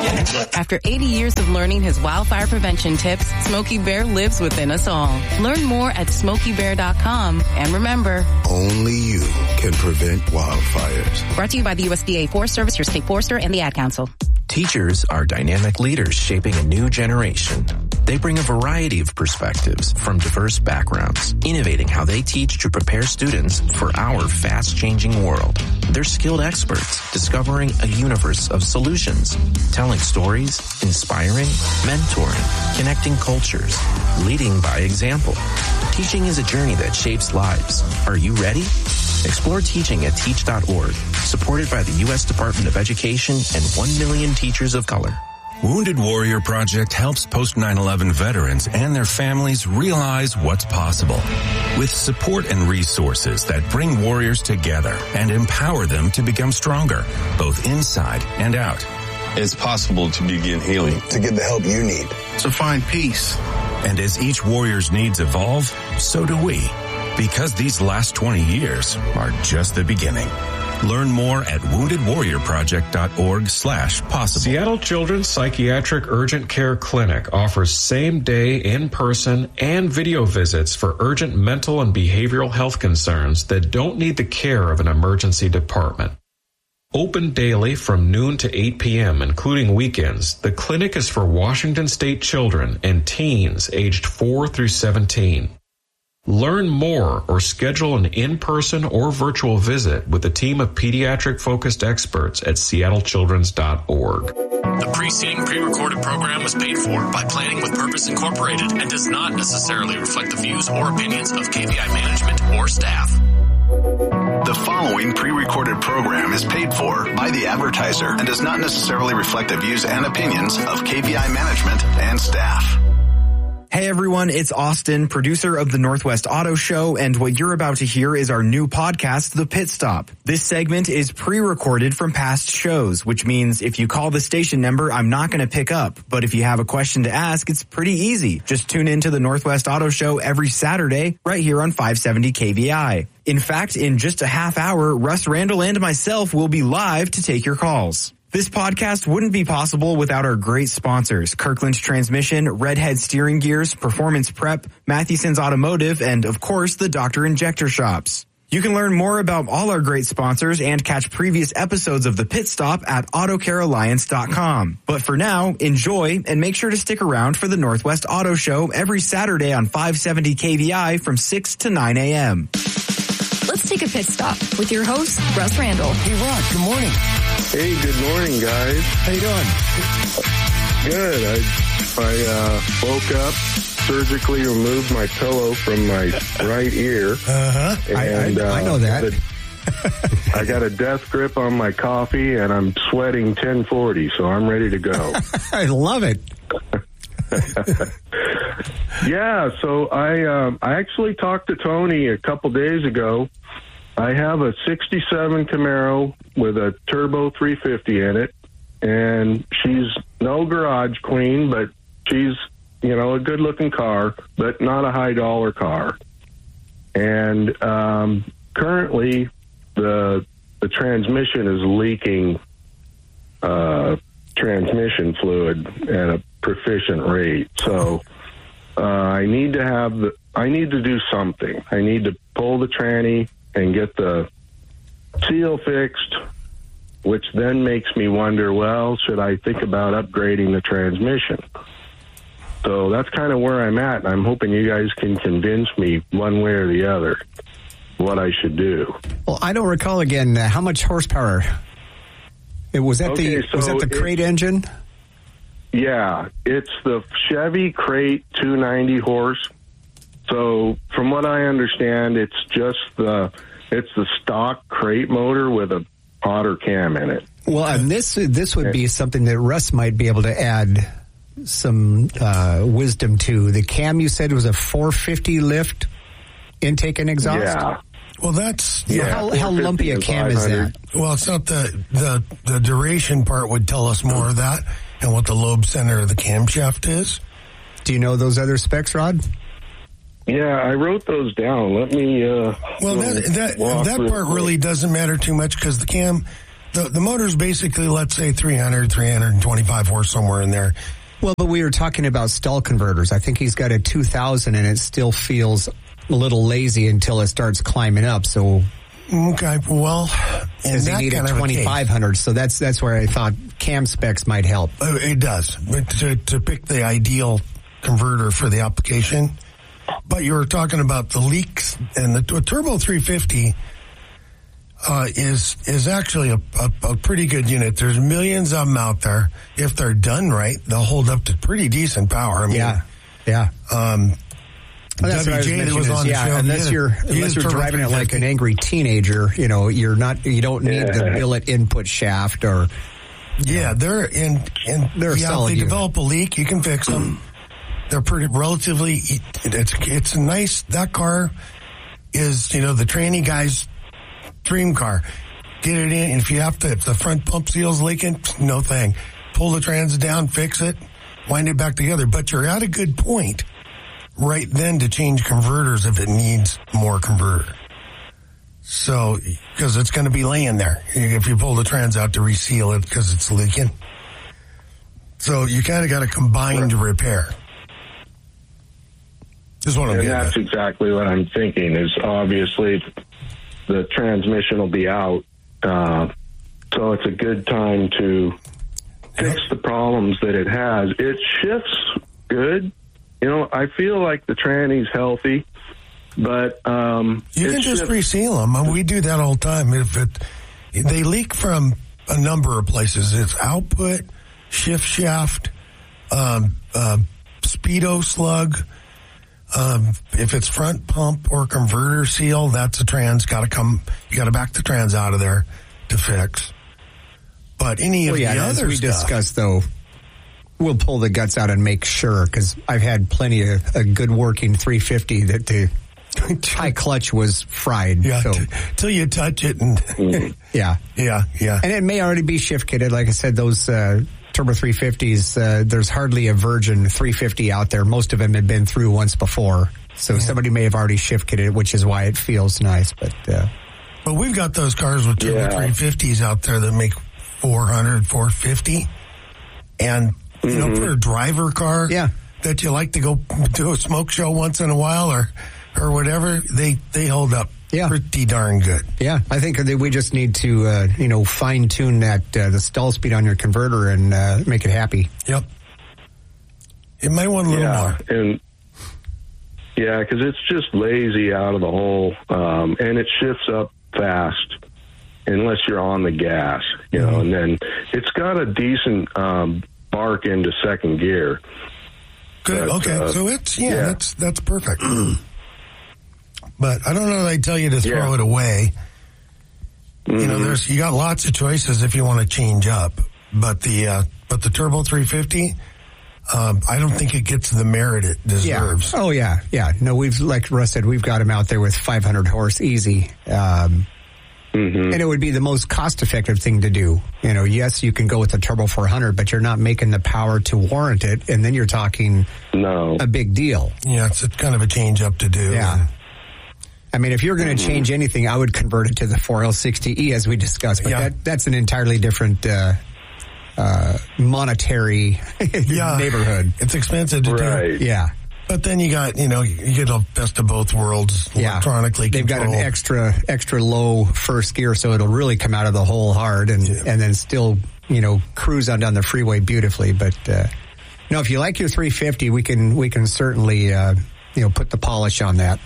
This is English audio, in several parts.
After 80 years of learning his wildfire prevention tips, Smokey Bear lives within us all. Learn more at SmokeyBear.com. And remember, only you can prevent wildfires. Brought to you by the USDA Forest Service, your state forester, and the Ad Council. Teachers are dynamic leaders shaping a new generation. They bring a variety of perspectives from diverse backgrounds, innovating how they teach to prepare students for our fast-changing world. They're skilled experts discovering a universe of solutions, telling stories, inspiring, mentoring, connecting cultures, leading by example. Teaching is a journey that shapes lives. Are you ready? Explore teaching at teach.org, supported by the U.S. Department of Education and 1 million teachers of color. Wounded Warrior Project helps post-9/11 veterans and their families realize what's possible. With support and resources that bring warriors together and empower them to become stronger, both inside and out. It's possible to begin healing. To get the help you need. To find peace. And as each warrior's needs evolve, so do we. Because these last 20 years are just the beginning. Learn more at woundedwarriorproject.org/possible. Seattle Children's Psychiatric Urgent Care Clinic offers same-day, in-person, and video visits for urgent mental and behavioral health concerns that don't need the care of an emergency department. Open daily from noon to 8 p.m., including weekends, the clinic is for Washington State children and teens aged 4 through 17. Learn more or schedule an in-person or virtual visit with a team of pediatric-focused experts at seattlechildrens.org. The preceding pre-recorded program was paid for by Planning with Purpose Incorporated and does not necessarily reflect the views or opinions of KVI management or staff. The following pre-recorded program is paid for by the advertiser and does not necessarily reflect the views and opinions of KVI management and staff. Hey everyone, it's Austin, producer of the Northwest Auto Show, and what you're about to hear is our new podcast, The Pit Stop. This segment is pre-recorded from past shows, which means if you call the station number, I'm not going to pick up. But if you have a question to ask, it's pretty easy. Just tune into the Northwest Auto Show every Saturday, right here on 570 KVI. In fact, in just a half hour, Russ Randall and myself will be live to take your calls. This podcast wouldn't be possible without our great sponsors, Kirkland Transmission, Redhead Steering Gears, Performance Prep, Matheson's Automotive, and of course, the Dr. Injector Shops. You can learn more about all our great sponsors and catch previous episodes of The Pit Stop at AutoCareAlliance.com. But for now, enjoy and make sure to stick around for the Northwest Auto Show every Saturday on 570 KVI from 6 to 9 a.m. Let's take a pit stop with your host, Russ Randall. Hey, Rod, good morning. Hey, good morning, guys. How you doing? Good. I woke up, surgically removed my pillow from my right ear. Uh-huh. And, I know that. I got a death grip on my coffee, and I'm sweating 1040, so I'm ready to go. I love it. Yeah, so I actually talked to Tony a couple days ago. I have a 67 Camaro with a turbo 350 in it, and she's no garage queen, but she's, a good-looking car, but not a high-dollar car. And currently, the transmission is leaking transmission fluid at a proficient rate. So I need to do something. I need to pull the tranny and get the seal fixed, which then makes me wonder, well, should I think about upgrading the transmission? So that's kind of where I'm at, and I'm hoping you guys can convince me one way or the other what I should do. Well, I don't recall again how much horsepower. Was that the crate engine? Yeah, it's the Chevy Crate 290 horse. So from what I understand, it's just the stock crate motor with a otter cam in it. Well, and this would be something that Russ might be able to add some wisdom to. The cam, you said, was a 450 lift intake and exhaust? Yeah. Well, how lumpy a cam is that? Well, it's not the duration part would tell us more of that and what the lobe center of the camshaft is. Do you know those other specs, Rod? Yeah, I wrote those down. Let me. That part really doesn't matter too much because the The motor's basically, let's say 300, 325 horse, somewhere in there. Well, but we were talking about stall converters. I think he's got a 2000 and it still feels a little lazy until it starts climbing up. So, okay, well, does he need a 2500? So that's where I thought cam specs might help. It does, to pick the ideal converter for the application. But you were talking about the leaks, and the Turbo 350 is actually a pretty good unit. There's millions of them out there. If they're done right, they'll hold up to pretty decent power. I mean, yeah. That's WJ that was on the show. Unless you're driving it like an angry teenager, you don't need the billet input shaft or. Yeah, they're solid. If they develop a leak, you can fix them. They're pretty relatively. It's nice. That car is the tranny guy's dream car. Get it in, and if the front pump seal's leaking, no thing. Pull the trans down, fix it, wind it back together. But you're at a good point right then to change converters if it needs more converter. So, because it's going to be laying there if you pull the trans out to reseal it because it's leaking. So you kind of got a combined repair. Is what I'm getting that's at. exactly what I'm thinking. Is obviously the transmission will be out, so it's a good time to fix the problems that it has. It shifts good. I feel like the tranny's healthy, but you can just reseal them. We do that all the time. They leak from a number of places. It's output, shift shaft, speedo slug. If it's front pump or converter seal, that's a trans. You got to back the trans out of there to fix. But any of the other as we stuff, discussed, though, we'll pull the guts out and make sure, because I've had plenty of a good working 350 that the high clutch was fried. Yeah, till you touch it, and yeah. And it may already be shift kitted. Like I said, those Turbo 350s, there's hardly a virgin 350 out there. Most of them had been through once before. So somebody may have already shift kitted it, which is why it feels nice. But we've got those cars with Turbo 350s out there that make 400, 450. And, for a driver car that you like to go do a smoke show once in a while or whatever, they hold up pretty darn good. Yeah, I think that we just need to, fine tune that the stall speed on your converter and make it happy. Yep. It might want a little more. And because it's just lazy out of the hole, and it shifts up fast unless you're on the gas, and then it's got a decent bark into second gear. Good. But, okay. So it's, that's perfect. But I don't know that I tell you to throw it away. Mm-hmm. You got lots of choices if you want to change up, but the Turbo 350, I don't think it gets the merit it deserves. Yeah. Oh yeah. No, like Russ said, we've got him out there with 500 horse easy. And it would be the most cost-effective thing to do. Yes, you can go with the Turbo 400, but you're not making the power to warrant it, and then you're talking a big deal. Yeah, it's kind of a change-up to do. Yeah. I mean, if you're going to change anything, I would convert it to the 4L60E, as we discussed, but that's an entirely different monetary neighborhood. It's expensive to do. Yeah. But then you got, you get a best of both worlds electronically They've controlled. got an extra low first gear, so it'll really come out of the hole hard and then still, cruise on down the freeway beautifully. But, if you like your 350, we can certainly, put the polish on that.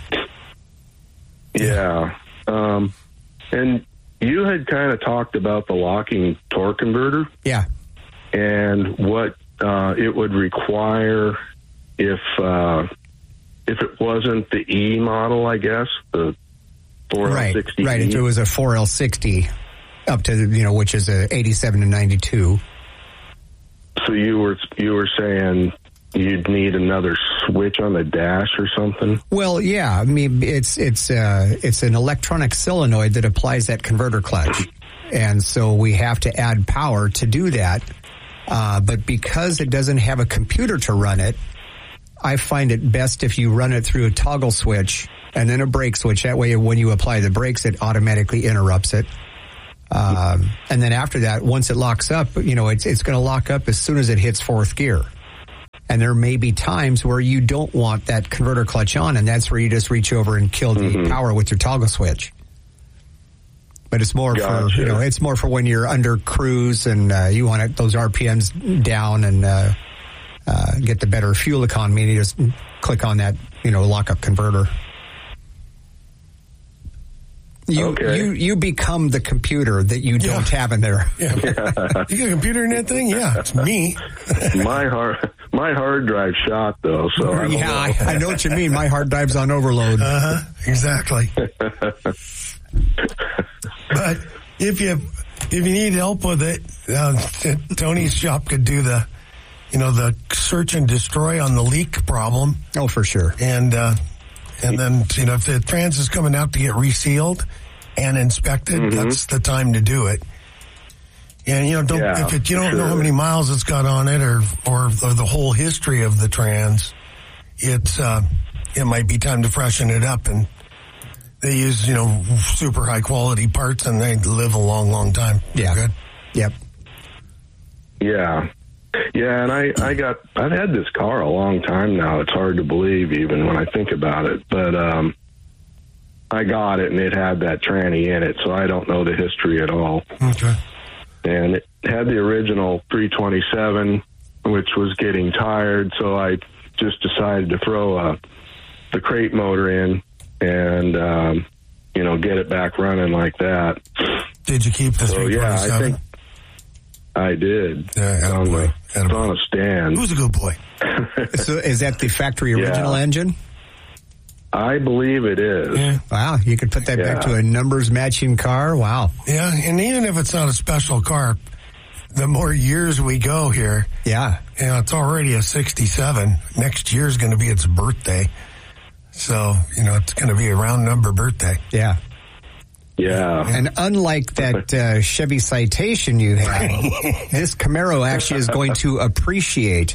Yeah. And you had kind of talked about the locking torque converter. Yeah. And what it would require if it wasn't the E model, I guess, the 4L60. Right. If it was a 4L60 up to, which is a 87 to 92. So you were saying you'd need another switch on the dash or something? Well, yeah. I mean, it's an electronic solenoid that applies that converter clutch. And so we have to add power to do that. But because it doesn't have a computer to run it, I find it best if you run it through a toggle switch and then a brake switch. That way, when you apply the brakes, it automatically interrupts it. And then after that, once it locks up, it's going to lock up as soon as it hits fourth gear. And there may be times where you don't want that converter clutch on, and that's where you just reach over and kill the power with your toggle switch. But it's more for it's more for when you're under cruise and you want those RPMs down and get the better fuel economy. And you just click on that lockup converter. You become the computer that you don't have in there. Yeah. You got a computer in that thing? Yeah, it's me. My hard drive shot though, so I know what you mean. My hard drive's on overload. Exactly. But if you need help with it, Tony's shop could do the search and destroy on the leak problem. Oh, for sure. And then if the trans is coming out to get resealed and inspected, that's the time to do it. And if you don't know how many miles it's got on it or the whole history of the trans, it might be time to freshen it up. And they use super high quality parts and they live a long, long time. Yeah. Good. Yep. Yeah. Yeah, and I've had this car a long time now. It's hard to believe even when I think about it. But I got it and it had that tranny in it, so I don't know the history at all. Okay. And it had the original 327, which was getting tired, so I just decided to throw the crate motor in and get it back running like that. Did you keep the 327? Yeah, I think I did. Yeah, it's on a stand. Who's a good boy? So is that the factory original engine? I believe it is. Yeah. Wow, you could put that back to a numbers matching car. Wow. Yeah, and even if it's not a special car, the more years we go here, it's already a 67. Next year's going to be its birthday. So, it's going to be a round number birthday. Yeah. Yeah. And unlike that Chevy Citation you had, this Camaro actually is going to appreciate.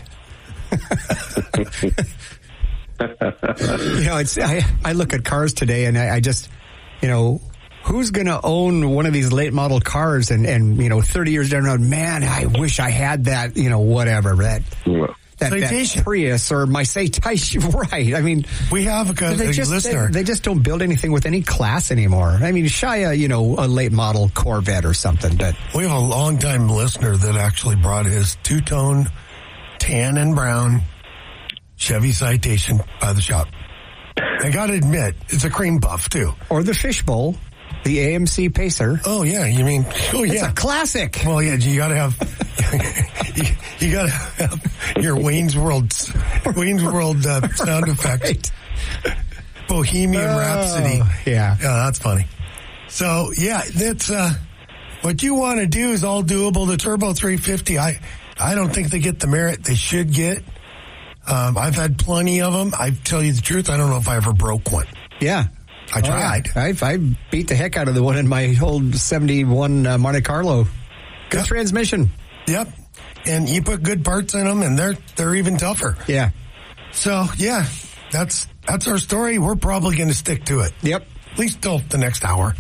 I look at cars today and I just, who's going to own one of these late model cars and 30 years down the road, man, I wish I had that, whatever, that Prius or my Citation, right? I mean, we have a listener. They just don't build anything with any class anymore. I mean, shy a late model Corvette or something, but we have a long-time listener that actually brought his two-tone tan and brown Chevy Citation by the shop. I got to admit, it's a cream puff too. Or the fishbowl, the AMC Pacer. Oh yeah, you mean? Oh yeah, it's a classic. Well, yeah, you got to have you got to have your Wayne's World sound effects. Right. Bohemian Rhapsody. Yeah, that's funny. So yeah, that's what you want to do is all doable. The Turbo 350, I don't think they get the merit they should get. I've had plenty of them. I tell you the truth, I don't know if I ever broke one. Yeah. I tried. I beat the heck out of the one in my old 71 Monte Carlo. Good transmission. Yep. And you put good parts in them and they're even tougher. Yeah. So, yeah, that's our story. We're probably going to stick to it. Yep. At least till the next hour.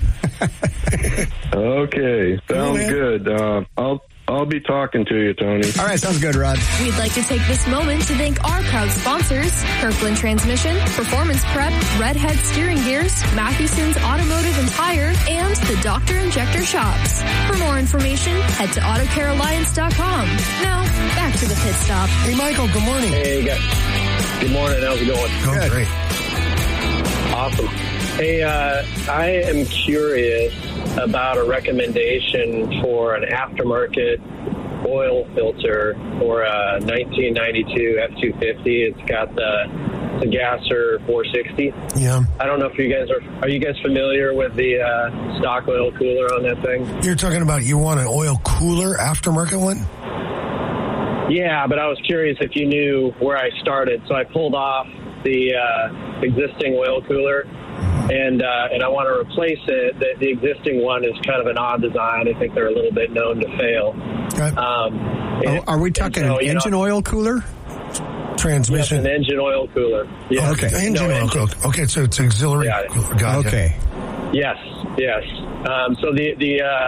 Okay. Sounds good. I'll be talking to you, Tony. All right, sounds good, Rod. We'd like to take this moment to thank our proud sponsors, Kirkland Transmission, Performance Prep, Redhead Steering Gears, Mathewson's Automotive and Tire, and the Dr. Injector Shops. For more information, head to AutoCareAlliance.com. Now, back to the pit stop. Hey, Michael, good morning. Hey, guys. Good morning. How's it going? Good. Great. Awesome. Hey, I am curious about a recommendation for an aftermarket oil filter for a 1992 F-250. It's got the Gasser 460. Yeah. I don't know if you guys are you guys familiar with the stock oil cooler on that thing? You're talking about you want an oil cooler aftermarket one? Yeah, but I was curious if you knew where I started. So I pulled off the existing oil cooler. And I want to replace it. The existing one is kind of an odd design. I think they're a little bit known to fail. Okay. Are we talking an engine oil cooler? Transmission? Yes, an engine oil cooler. Yeah. Oh, okay, engine oil cooler. Okay, so it's auxiliary cooler. Got okay. Yes. So the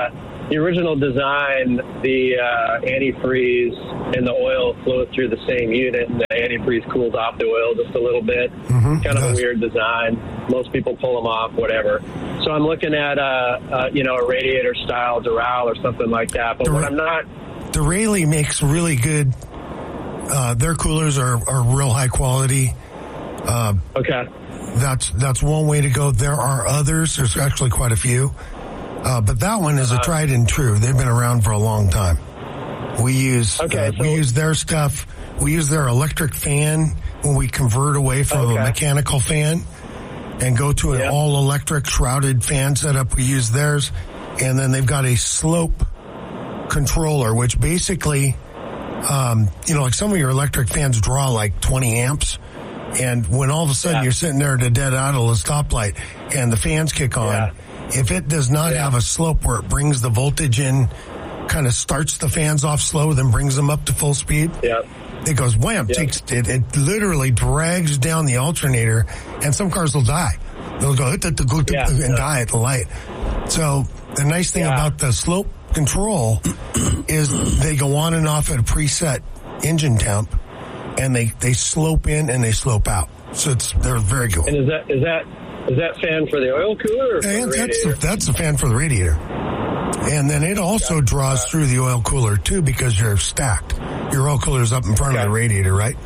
the original design, the antifreeze and the oil flowed through the same unit, and the antifreeze cools off the oil just a little bit. Kind of a weird design. Most people pull them off, whatever. So I'm looking at a radiator-style Doral or something like that. But what I'm not... Rayleigh makes really good... their coolers are real high quality. Okay. That's one way to go. There are others. There's actually quite a few. But that one is a tried and true. They've been around for a long time. We use their stuff. We use their electric fan when we convert away from a mechanical fan and go to an all-electric shrouded fan setup. We use theirs. And then they've got a slope controller, which basically, like some of your electric fans draw like 20 amps. And when all of a sudden you're sitting there at a dead idle, a stoplight, and the fans kick on, if it does not have a slope where it brings the voltage in, kind of starts the fans off slow, then brings them up to full speed, it goes wham, it literally drags down the alternator, and some cars will die. They'll go and die at the light. So the nice thing about the slope control is they go on and off at a preset engine temp, and they slope in and they slope out. So they're very good. And is that fan for the oil cooler? Or for the radiator? That's the fan for the radiator. And then it also draws through the oil cooler too, because you're stacked. Your oil cooler is up in front of the radiator, right?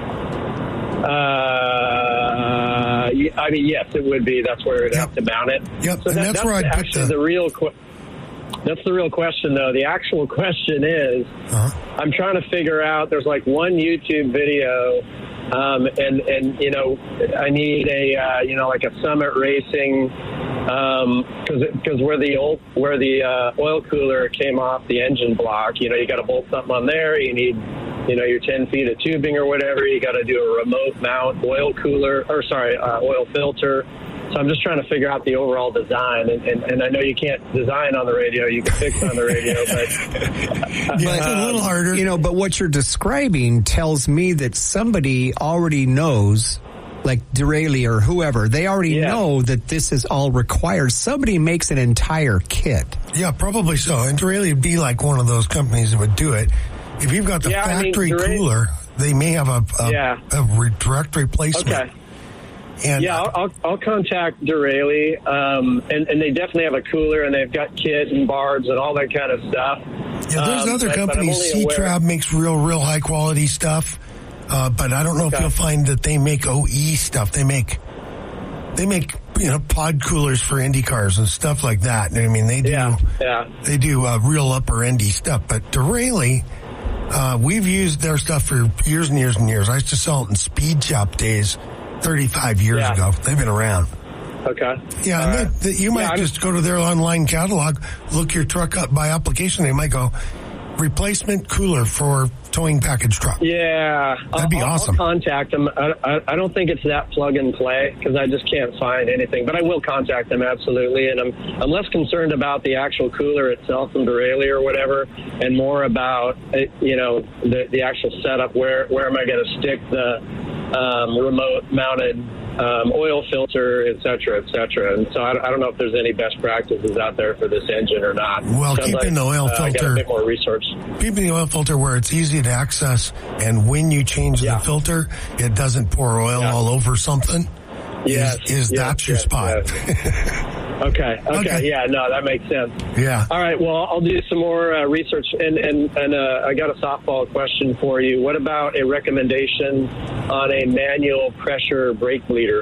I mean, yes, it would be. That's where it'd have to mount it. Yep, so and that's where I'd put the real. That's the real question, though. The actual question is, I'm trying to figure out. There's like one YouTube video, and I need a like a Summit Racing, because where the oil cooler came off the engine block, you got to bolt something on there. You need, your 10 feet of tubing or whatever. You got to do a remote mount oil filter. So I'm just trying to figure out the overall design, and I know you can't design on the radio, you can fix on the radio, but it's a little harder. But what you're describing tells me that somebody already knows, like Duraley or whoever, they already know that this is all required. Somebody makes an entire kit. Yeah, probably so. And Duraley would be like one of those companies that would do it. If you've got the factory cooler, they may have a direct replacement. Okay. And I'll contact Duraley, and they definitely have a cooler, and they've got kit and barbs and all that kind of stuff. Yeah, there's other companies. C-Trab makes real high quality stuff, but I don't know if you'll find that they make OE stuff. They make pod coolers for Indy cars and stuff like that. I mean, they do real upper endy stuff. But Duraley, we've used their stuff for years and years and years. I used to sell it in Speed Shop days 35 years ago. They've been around. Okay. Yeah, you might just go to their online catalog, look your truck up by application. They might go, replacement cooler for towing package truck. Yeah. That'd be awesome. I'll contact them. I don't think it's that plug and play, because I just can't find anything. But I will contact them, absolutely. And I'm less concerned about the actual cooler itself from Duraley or whatever, and more about, the actual setup. Where am I going to stick the remote mounted oil filter, et cetera, et cetera. And so I don't know if there's any best practices out there for this engine or not. Well, keeping the oil filter, got a bit more research. Keeping the oil filter where it's easy to access, and when you change the filter, it doesn't pour oil all over something. That's your spot. Okay. Yeah, no, that makes sense. Yeah. All right. Well, I'll do some more research, and I got a softball question for you. What about a recommendation on a manual pressure brake bleeder?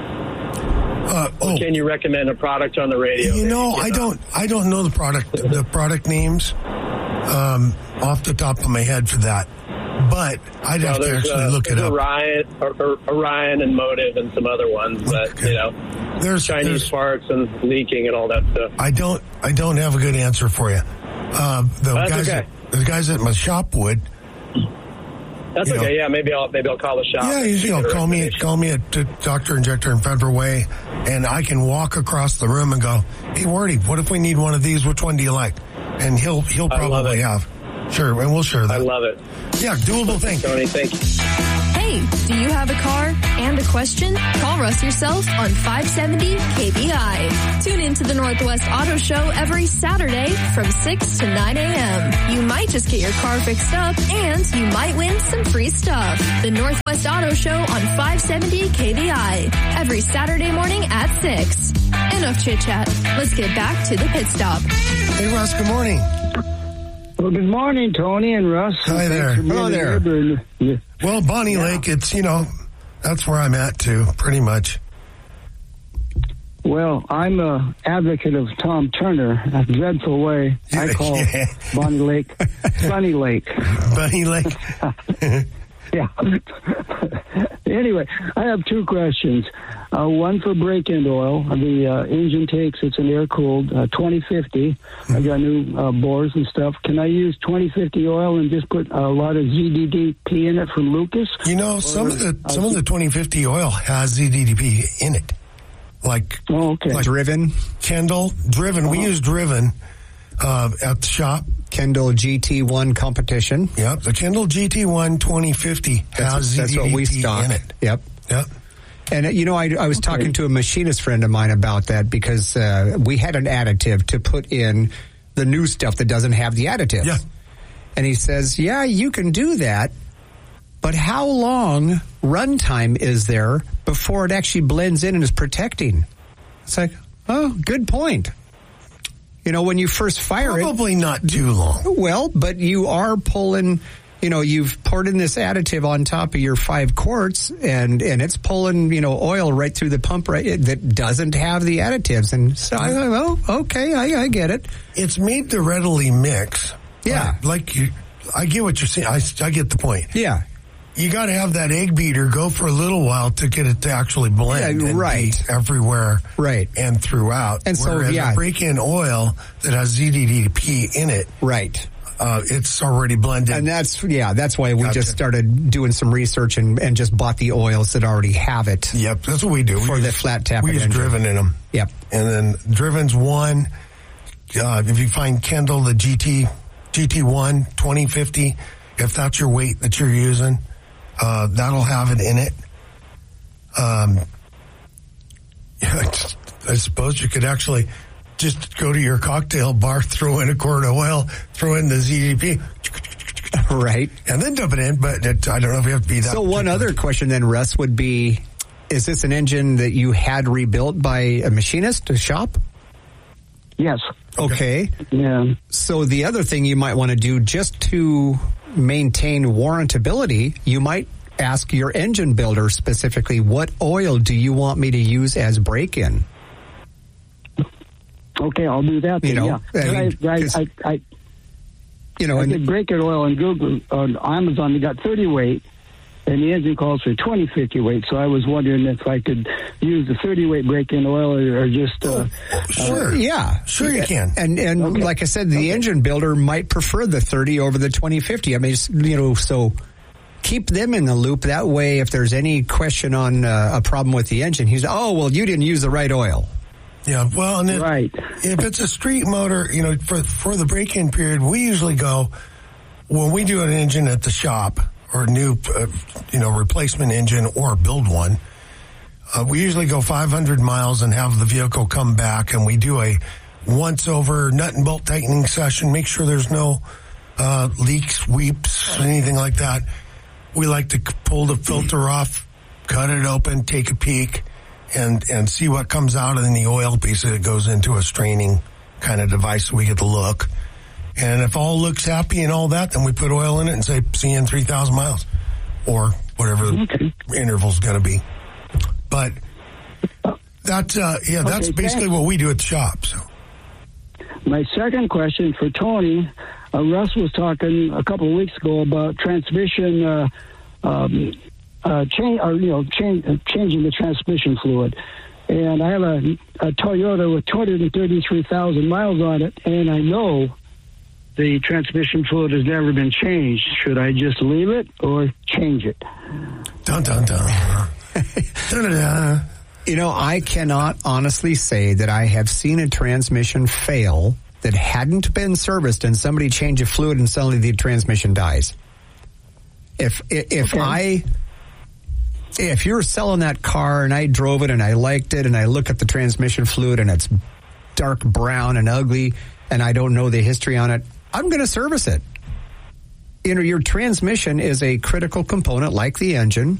Can you recommend a product on the radio? I don't know the product names off the top of my head for that. But I'd have to actually look it up. Orion and Motive and some other ones, but there's Chinese parts and leaking and all that stuff. I don't have a good answer for you. The guys at my shop would. That's okay. Yeah, maybe I'll call the shop. Yeah, call me at Dr. Injector in Federal Way, and I can walk across the room and go, "Hey, Wardy, what if we need one of these? Which one do you like?" And he'll probably have. Sure, and we'll share that. I love it. Yeah, doable thing. Tony, thank you. Hey, do you have a car and a question? Call Russ yourself on 570 KBI. Tune in to the Northwest Auto Show every Saturday from 6 to 9 a.m. You might just get your car fixed up and you might win some free stuff. The Northwest Auto Show on 570 KBI every Saturday morning at 6. Enough chit-chat. Let's get back to the pit stop. Hey, Russ, good morning. Well, good morning, Tony and Russ. Hi there. Hello there. Well, Bonnie Lake, it's, that's where I'm at, too, pretty much. Well, I'm an advocate of Tom Turner, a dreadful way. I call Bonnie Lake Sunny Lake. Bunny Lake? Yeah. Anyway, I have two questions. One for break-in oil. The engine takes, it's an air-cooled 2050. I got new bores and stuff. Can I use 2050 oil and just put a lot of ZDDP in it from Lucas? Some of the 2050 oil has ZDDP in it. Like Driven? Kendall, Driven. We use Driven at the shop. Kendall GT1 competition. Yep, the Kendall GT1 2050 has that's what we ZDDP stock. in it. Yep. And, I was talking to a machinist friend of mine about that because we had an additive to put in the new stuff that doesn't have the additive. Yeah. And he says, yeah, you can do that, but how long runtime is there before it actually blends in and is protecting? It's like, oh, good point. When you first fire Probably not too long. Well, but you are pulling, you've poured in this additive on top of your 5 quarts and it's pulling, oil right through the pump that doesn't have the additives. And so I go, okay, I get it. It's made to readily mix. Yeah. I get what you're saying. I get the point. Yeah. You got to have that egg beater go for a little while to get it to actually blend and be everywhere and throughout. And so, a break-in oil that has ZDDP in it, it's already blended. And that's why we just started doing some research and just bought the oils that already have it. Yep, that's what we do. For the flat tap. We use Driven in them. Yep. And then Driven's one. If you find Kendall, the GT1 2050, if that's your weight that you're using, that'll have it in it. I suppose you could actually just go to your cocktail bar, throw in a quart of oil, throw in the ZDP. Right. And then dump it in, but I don't know if you have to be that. So one other question then, Russ, would be, is this an engine that you had rebuilt by a machinist, a shop? Yes. Okay. Yeah. So the other thing you might want to do just to maintain warrantability, you might ask your engine builder specifically, what oil do you want me to use as break-in? Okay, I'll do that. I did break-in oil on Google, on Amazon. They got 30 weight, and the engine calls for 2050 weight. So I was wondering if I could use the 30 weight break-in oil or just. Sure you can. And like I said, the engine builder might prefer the 30 over the 2050. I mean, so keep them in the loop. That way, if there's any question on a problem with the engine, he's, you didn't use the right oil. Yeah, well, and if it's a street motor, for the break-in period, we usually go, when we do an engine at the shop, or new, replacement engine or build one, we usually go 500 miles and have the vehicle come back, and we do a once-over nut and bolt tightening session, make sure there's no leaks, weeps, anything like that. We like to pull the filter off, cut it open, take a peek, and see what comes out, and then the oil piece that goes into a straining kind of device so we get the look. And if all looks happy and all that, then we put oil in it and say, see you in 3,000 miles. Or whatever the interval's going to be. But that's basically what we do at the shop. So, my second question for Tony, Russ was talking a couple of weeks ago about transmission changing the transmission fluid. And I have a Toyota with 233,000 miles on it, and I know the transmission fluid has never been changed. Should I just leave it or change it? Dun, dun, dun. Dun, dun, dun. I cannot honestly say that I have seen a transmission fail that hadn't been serviced and somebody changed a fluid and suddenly the transmission dies. If you're selling that car and I drove it and I liked it and I look at the transmission fluid and it's dark brown and ugly and I don't know the history on it, I'm going to service it. Your transmission is a critical component like the engine.